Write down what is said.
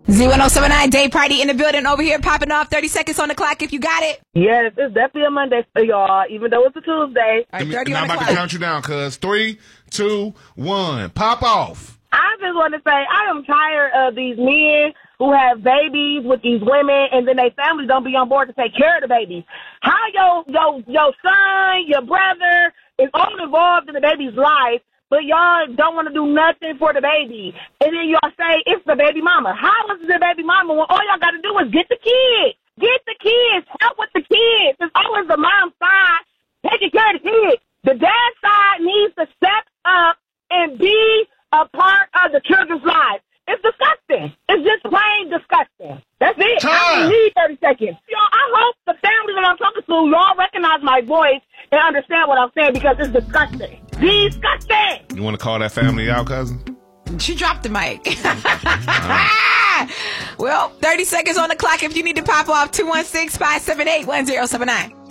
Z1079 Day Party in the building over here, popping off 30 seconds on the clock if you got it. Yes, it's definitely a Monday for y'all, even though it's a Tuesday. All right, 30 and on I'm the about clock. to count you down, cuz 3, 2, 1, pop off. I just want to say I am tired of these men who have babies with these women and then their families don't be on board to take care of the babies. How your son, your brother is all involved in the baby's life, but y'all don't want to do nothing for the baby. And then y'all say it's the baby mama. How is it the baby mama when all y'all got to do is get the kids? Get the kids. Help with the kids. It's always the mom's side taking care of the kids. The dad side needs to step up and be a part of the children's lives. It's disgusting. It's just plain disgusting. That's it. Time. I don't need 30 seconds. Y'all, I hope the family that I'm talking to, y'all recognize my voice and understand what I'm saying because it's disgusting. Disgusting. You want to call that family out, cousin? She dropped the mic. Well, 30 seconds on the clock if you need to pop off 216-578-1079.